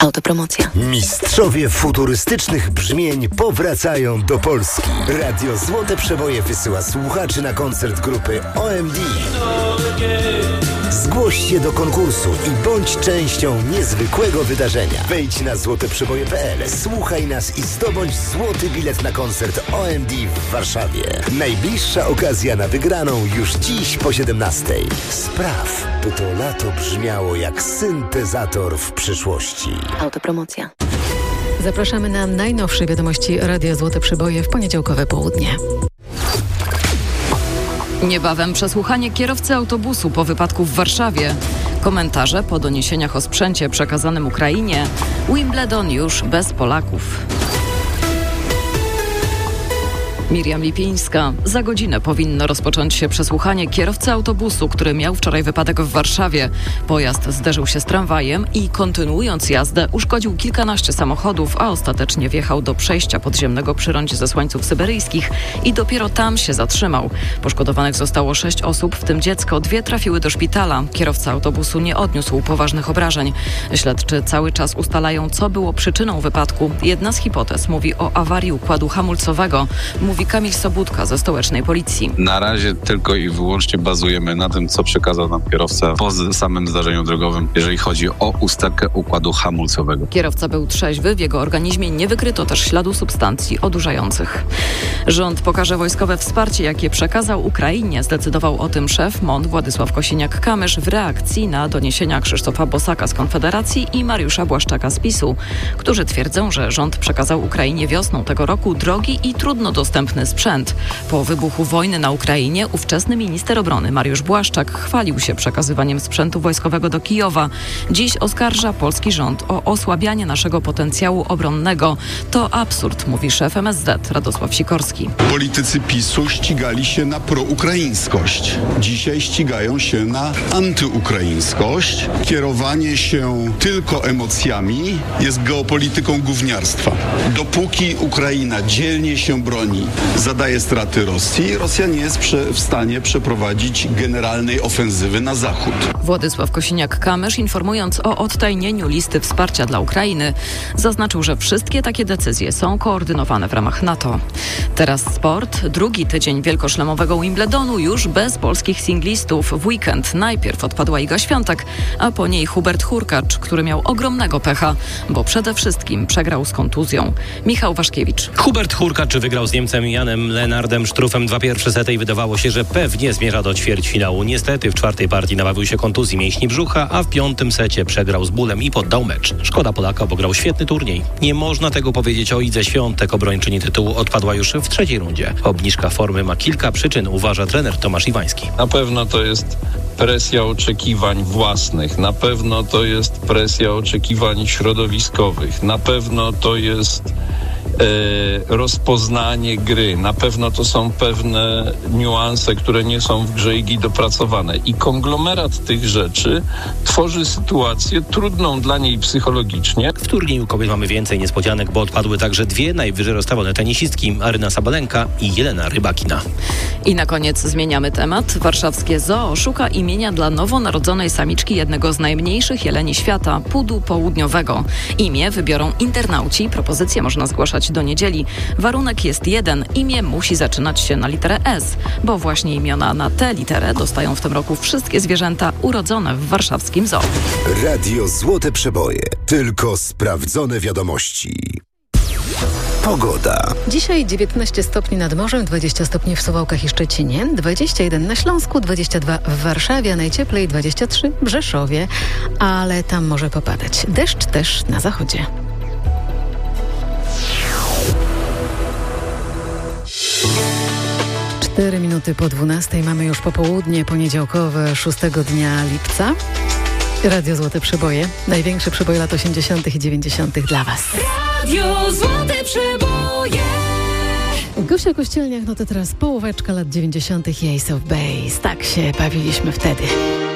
Autopromocja. Mistrzowie futurystycznych brzmień powracają do Polski. Radio Złote Przeboje wysyła słuchaczy na koncert grupy OMD. Zgłoś się do konkursu i bądź częścią niezwykłego wydarzenia. Wejdź na złoteprzeboje.pl, słuchaj nas i zdobądź złoty bilet na koncert OMD w Warszawie. Najbliższa okazja na wygraną już dziś po 17:00. Spraw, by to lato brzmiało jak syntezator w przyszłości. Autopromocja. Zapraszamy na najnowsze wiadomości Radia Złote Przeboje w poniedziałkowe południe. Niebawem przesłuchanie kierowcy autobusu po wypadku w Warszawie. Komentarze po doniesieniach o sprzęcie przekazanym Ukrainie. Wimbledon już bez Polaków. Miriam Lipińska. Za godzinę powinno rozpocząć się przesłuchanie kierowcy autobusu, który miał wczoraj wypadek w Warszawie. Pojazd zderzył się z tramwajem i kontynuując jazdę uszkodził kilkanaście samochodów, a ostatecznie wjechał do przejścia podziemnego przy rondzie Zesłańców Syberyjskich i dopiero tam się zatrzymał. Poszkodowanych zostało 6 osób, w tym dziecko. 2 trafiły do szpitala. Kierowca autobusu nie odniósł poważnych obrażeń. Śledczy cały czas ustalają, co było przyczyną wypadku. Jedna z hipotez mówi o awarii układu hamulcowego. Mówi Kamil Sobudka ze stołecznej policji. Na razie tylko i wyłącznie bazujemy na tym, co przekazał nam kierowca po samym zdarzeniu drogowym, jeżeli chodzi o usterkę układu hamulcowego. Kierowca był trzeźwy, w jego organizmie nie wykryto też śladu substancji odurzających. Rząd pokaże wojskowe wsparcie, jakie przekazał Ukrainie. Zdecydował o tym szef MON Władysław Kosiniak-Kamysz w reakcji na doniesienia Krzysztofa Bosaka z Konfederacji i Mariusza Błaszczaka z PiS-u, którzy twierdzą, że rząd przekazał Ukrainie wiosną tego roku drogi i trudno dostępny sprzęt. Po wybuchu wojny na Ukrainie ówczesny minister obrony Mariusz Błaszczak chwalił się przekazywaniem sprzętu wojskowego do Kijowa. Dziś oskarża polski rząd o osłabianie naszego potencjału obronnego. To absurd, mówi szef MSZ Radosław Sikorski. Politycy PiS-u ścigali się na proukraińskość. Dzisiaj ścigają się na antyukraińskość. Kierowanie się tylko emocjami jest geopolityką gówniarstwa. Dopóki Ukraina dzielnie się broni, zadaje straty Rosji, Rosja nie jest w stanie przeprowadzić generalnej ofensywy na zachód. Władysław Kosiniak-Kamysz, informując o odtajnieniu listy wsparcia dla Ukrainy, zaznaczył, że wszystkie takie decyzje są koordynowane w ramach NATO. Teraz sport. Drugi tydzień wielkoszlemowego Wimbledonu już bez polskich singlistów. W weekend najpierw odpadła Iga Świątek, a po niej Hubert Hurkacz, który miał ogromnego pecha, bo przede wszystkim przegrał z kontuzją. Michał Waszkiewicz. Hubert Hurkacz wygrał z Niemcem Janem Lennardem Struffem 2 pierwsze sety i wydawało się, że pewnie zmierza do ćwierćfinału. Niestety w 4. partii nabawił się kontuzji mięśni brzucha, a w 5. secie przegrał z bólem i poddał mecz. Szkoda Polaka, bo grał świetny turniej. Nie można tego powiedzieć o Idze Świątek. Obrończyni tytułu odpadła już w 3. rundzie. Obniżka formy ma kilka przyczyn, uważa trener Tomasz Iwański. Na pewno to jest presja oczekiwań własnych, na pewno to jest presja oczekiwań środowiskowych, na pewno to jest rozpoznanie gry. Na pewno to są pewne niuanse, które nie są w grze Igi dopracowane. I konglomerat tych rzeczy tworzy sytuację trudną dla niej psychologicznie. W turnieju kobiet mamy więcej niespodzianek, bo odpadły także 2 najwyżej rozstawione tenisistki, Aryna Sabalenka i Jelena Rybakina. I na koniec zmieniamy temat. Warszawskie zoo szuka imienia dla nowonarodzonej samiczki jednego z najmniejszych jeleni świata, pudu południowego. Imię wybiorą internauci. Propozycje można zgłaszać do niedzieli. Warunek jest jeden. Imię musi zaczynać się na literę S, bo właśnie imiona na tę literę dostają w tym roku wszystkie zwierzęta urodzone w warszawskim zoo. Radio Złote Przeboje. Tylko sprawdzone wiadomości. Pogoda. Dzisiaj 19 stopni nad morzem, 20 stopni w Suwałkach i Szczecinie, 21 na Śląsku, 22 w Warszawie, a najcieplej 23 w Rzeszowie, ale tam może popadać. Deszcz też na zachodzie. Cztery minuty po 12 mamy już popołudnie poniedziałkowe 6 dnia lipca. Radio Złote Przeboje. Największe przeboje lat 80. i 90. dla Was. Radio Złote Przeboje. Gosia Kościelniak, no to teraz połóweczka lat 90. i Ace of Base. Tak się bawiliśmy wtedy.